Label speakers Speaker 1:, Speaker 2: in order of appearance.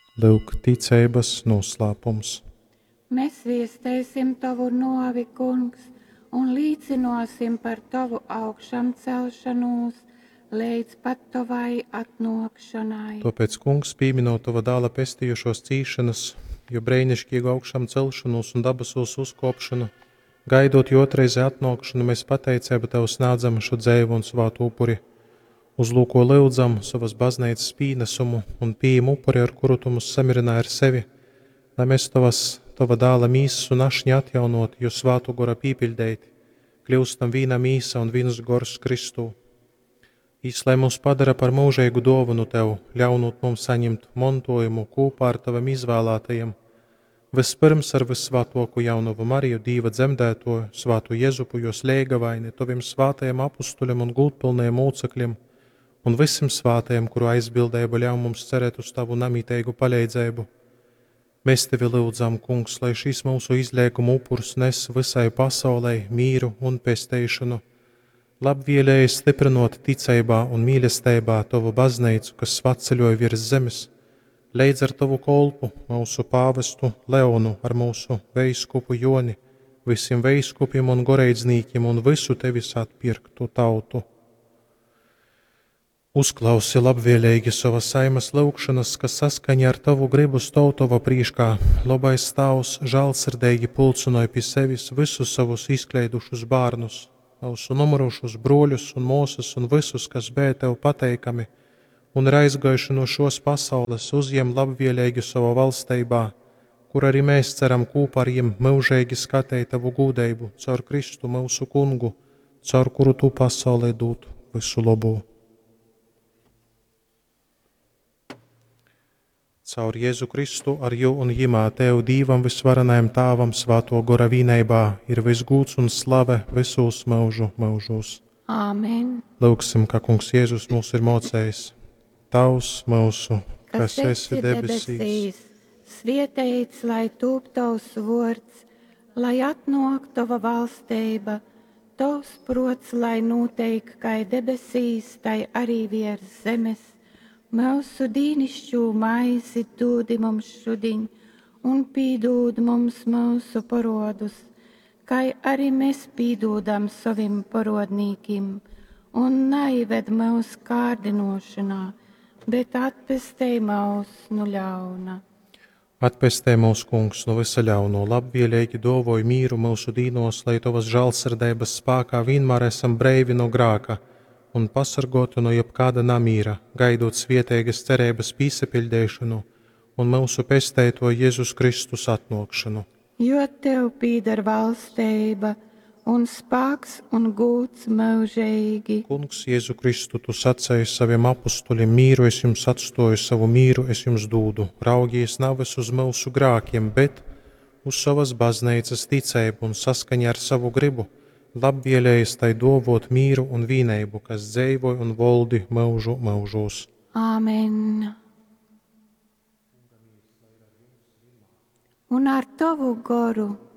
Speaker 1: Lūk, ticības noslēpums.
Speaker 2: Mēs viestēsim tavu novi, kungs, un līdzinosim par tavu augšām celšanos, līdz pat tavai atnākšanai.
Speaker 1: Tāpēc, kungs, pieminot tava dēla pestījušos cīšanas, jo brīnišķīgu augšām celšanos un dabasos uzkopšanu, gaidot otreizē atnākšanu, mēs pateicību tev sniedzam šo dzēvu un svātu upuri. Uzlūko lūdzam savas baznīcas pīnesumu un pieejam upuri, ar kuru tu mūs samierināji ar sevi, lai mēs tava dēla mīsas un ašņi atjaunot, jo svātu gora pīpildēt, kļūstam vīna mīsa un viens gors Kristū. Lai mūs padara par mūžīgu dāvanu tev, ļaunot mums saņemt mantojumu kopā ar tavam izvēlētajiem, vispirms ar visvātoku jaunavu Mariju, Dīva dzemdēto, svātu Jezupu, jo slēgavaini, taviem svātajiem apustuļiem un gūtpilniem mūcekļiem, un visiem svātajiem, kuru aizbildēba ļauj mums cerēt uz tavu namīteigu palīdzību. Mēs tevi lūdzam, kungs, lai šīs mūsu izliekuma upurs nes visai pasaulei mīru un pestēšanu, labvielēji stiprinot ticībā un mīlestībā tavu baznīcu, kas svaceļoja virs zemes, līdz ar tavu kolpu, mūsu pāvestu Leonu, ar mūsu veiskupu Joni, visiem veiskupiem un goreidzniekiem un visu tevis atpirktu tautu. Uzklausi labvēlīgi savas saimas lūgšanas, kas saskaņā ar tavu gribu stautova prīškā, labais tavs žālsirdīgi pulcināja pie sevis visus savus izkleidušus bārnus, mūsu numurušus broļus un mūsas un visus, kas bija tev pateikami, un ir aizgājuši no šos pasaules, uzņem labvēlīgi savā valstībā, kur arī mēs ceram kopā ar jiem mūžīgi skatīt tavu gūdeibu, caur Kristu mūsu kungu, caur kuru tu pasaulē dūtu visu labu. Caur Jēzu Kristu ar jū un jimā tev Dīvam visvarenajam tāvam svāto gora vīneibā ir visgūds un slave visos mūžu mūžos.
Speaker 2: Āmen.
Speaker 1: Lūksim, ka kungs Jēzus mūs ir mocējis. Tavs mūsu, kas esi debesīs,
Speaker 2: svētīts lai tūp tavs vārds, lai atnāk tava valstība, tavs prots, lai notiek kā debesīs, tai arī virs zemes. Mūsu dīnišķo maizi dod mums šodien, un pīdod mums mūsu parodus, kā arī mēs pīdodam saviem parodnīkiem, un neived mūsu kārdinošanā, bet atpestī mūs no ļauna.
Speaker 1: Atpestī mūs, kungs, no visa ļauno, labvēlīgi dovoju mīru mūsu dīnos, lai tavas žēlsirdības spēkā vienmēr esam breivi no grāka un pasargotu no jebkāda namīra, gaidot svietēgas cerības pīsapildēšanu un mūsu pestēto Jēzus Kristus atnākšanu.
Speaker 2: Jo tev pīdar valstība un spēks un gūts mūžīgi.
Speaker 1: Kungs Jēzu Kristu, tu sacēji saviem apustuļiem, mīru es jums atstāju, savu mīru es jums dūdu. Raugies navis uz mūsu grākiem, bet uz savas baznīcas ticību un saskaņā ar savu gribu, labvēlējis tai dovot mīru un vīneibu, kas dzīvoja un valdi mūžu mūžos.
Speaker 2: Āmen. Un ar tavu goru